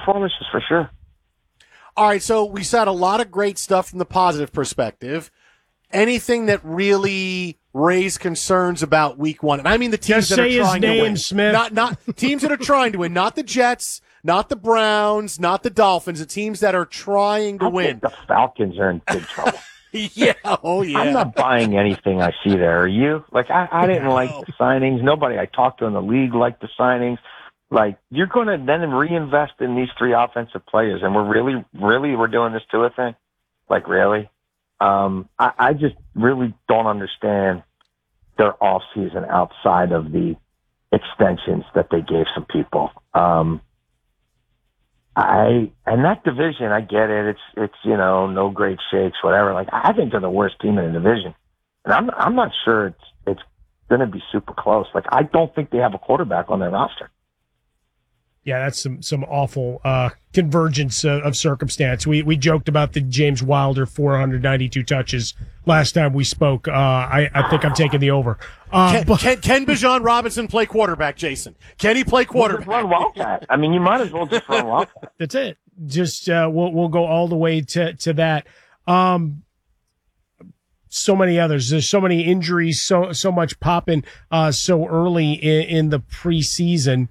performances for sure. All right, so we said a lot of great stuff from the positive perspective. Anything that really raised concerns about week one? And I mean the teams that are trying to win. Smith. Not teams that are trying to win, not the Jets, not the Browns, not the Dolphins, the teams that are trying to win. I think the Falcons are in big trouble. Yeah, oh yeah. I'm not buying anything I see there. Are you? Like, I didn't like the signings. Nobody I talked to in the league liked the signings. Like, you're going to then reinvest in these three offensive players, and we're doing this Tua thing? Like, really? I just really don't understand their offseason outside of the extensions that they gave some people. And that division, I get it. It's no great shakes, whatever. Like, I think they're the worst team in the division, and I'm not sure it's going to be super close. Like, I don't think they have a quarterback on their roster. Yeah, that's some awful convergence of circumstance. We joked about the James Wilder 492 touches last time we spoke. I think I'm taking the over. Can Bijan Robinson play quarterback, Jason? Can he play quarterback? Run Wildcat. I mean, you might as well just run Wildcat. That's it. Just we'll go all the way to that. So many others. There's so many injuries. So much popping so early in the preseason.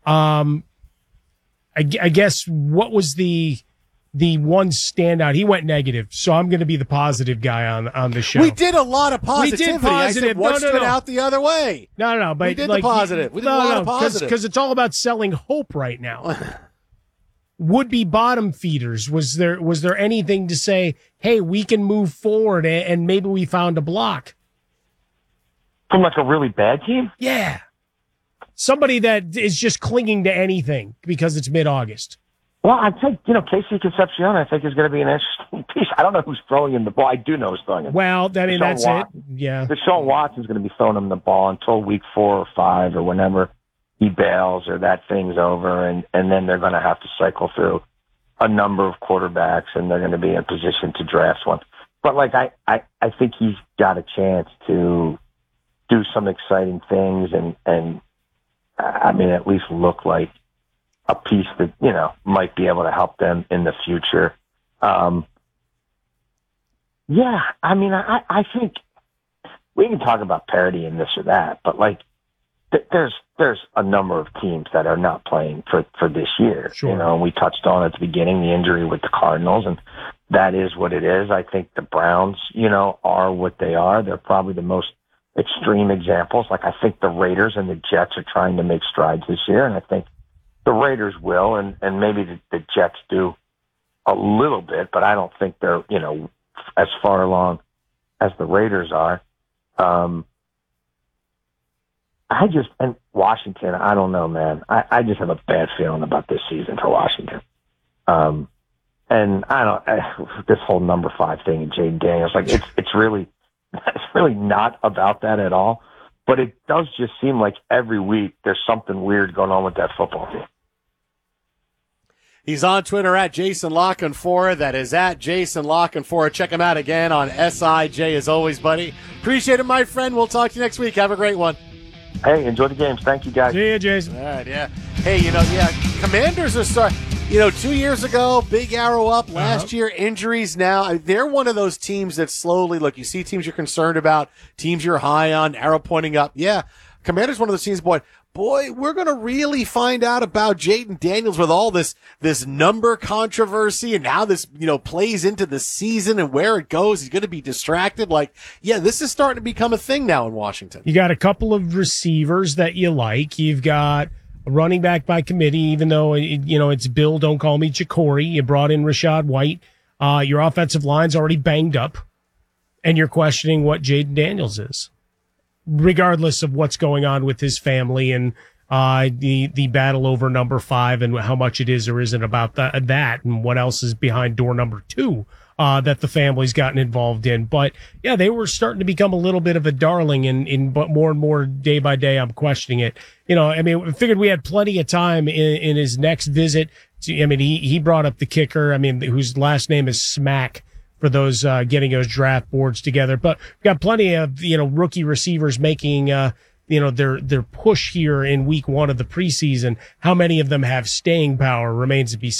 I guess what was the one standout? He went negative, so I'm going to be the positive guy on the show. We did a lot of positivity. We did positive. I said, what stood out the other way? No. But we did the positive. We did a lot of positive. Because it's all about selling hope right now. Would-be bottom feeders. Was there anything to say, hey, we can move forward and maybe we found a block? From like a really bad team? Yeah. Somebody that is just clinging to anything because it's mid-August. Well, I think, Casey Concepcion, I think, is going to be an interesting piece. I don't know who's throwing him the ball. I do know who's throwing him. Well, that's Watson. it. Yeah. Deshaun Watson's going to be throwing him the ball until week 4 or 5 or whenever he bails or that thing's over, and then they're going to have to cycle through a number of quarterbacks, and they're going to be in a position to draft one. But, I think he's got a chance to do some exciting things and at least look like a piece that, might be able to help them in the future. I think we can talk about parity and this or that, but there's a number of teams that are not playing for this year. Sure. And we touched on at the beginning the injury with the Cardinals, and that is what it is. I think the Browns, are what they are. They're probably the most extreme examples. I think the Raiders and the Jets are trying to make strides this year, and I think the Raiders will, and maybe the Jets do a little bit, but I don't think they're, as far along as the Raiders are. And Washington, I don't know, man. I just have a bad feeling about this season for Washington. And this whole number 5 thing and Jaden Daniels, it's really not about that at all. But it does just seem like every week there's something weird going on with that football team. He's on Twitter at Jason LaCanfora. That is at Jason LaCanfora. Check him out again on SIJ as always, buddy. Appreciate it, my friend. We'll talk to you next week. Have a great one. Hey, enjoy the games. Thank you, guys. See you, Jason. All right, yeah. Hey, Commanders are starting. 2 years ago, big arrow up. Last year, injuries. Now, they're one of those teams that slowly, look, you see teams you're concerned about, teams you're high on, arrow pointing up. Yeah, Commanders one of those teams, boy, we're going to really find out about Jaden Daniels with all this number controversy and how this, plays into the season and where it goes. He's going to be distracted. This is starting to become a thing now in Washington. You got a couple of receivers that you like. You've got a running back by committee, even though, it's Bill, don't call me Jacory. You brought in Rashad White. Your offensive line's already banged up, and you're questioning what Jaden Daniels is, regardless of what's going on with his family and the battle over number 5 and how much it is or isn't about that and what else is behind door number 2 that the family's gotten involved in. But yeah, they were starting to become a little bit of a darling but more and more day by day, I'm questioning it. I figured we had plenty of time in his next visit. He brought up the kicker, whose last name is Smack, for those getting those draft boards together. But we've got plenty of rookie receivers making their push here in week 1 of the preseason. How many of them have staying power remains to be seen.